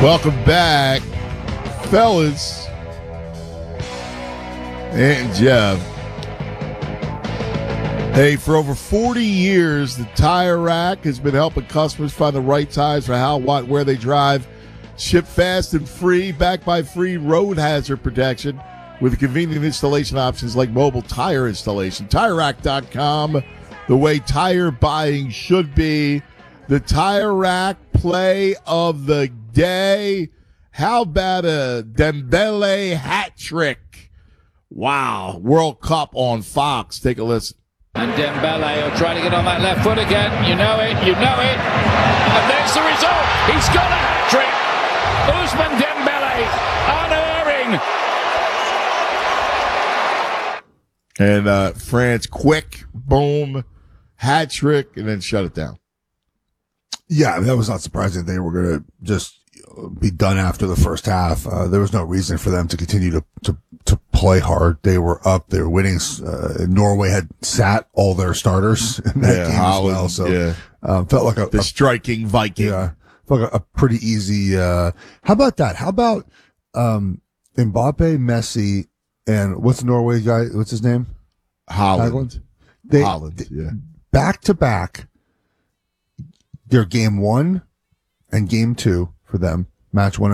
Welcome back, fellas and Jeff. Hey, for over 40 years, the Tire Rack has been helping customers find the right tires for how, what, where they drive. Ship fast and free, backed by free road hazard protection with convenient installation options like mobile tire installation. TireRack.com, the way tire buying should be. The Tire Rack play of the day. How about a Dembele hat trick? Wow. World Cup on Fox. Take a listen. And Dembele will try to get on that left foot again. You know it. And there's the result. He's got a hat trick. Ousmane Dembele, unerring. And France, quick, boom, hat trick, and then shut it down. Yeah, that was not surprising. They were going to just be done after the first half. There was no reason for them to continue to play hard. They were up. They were winning. Norway had sat all their starters in that game Holland, as well. So, felt like the striking Viking. Yeah, felt like a pretty easy, how about that? How about, Mbappe, Messi, and what's the Norway guy? What's his name? Holland. Holland, yeah. Back to back. Their game 1 and game 2 for them, match 1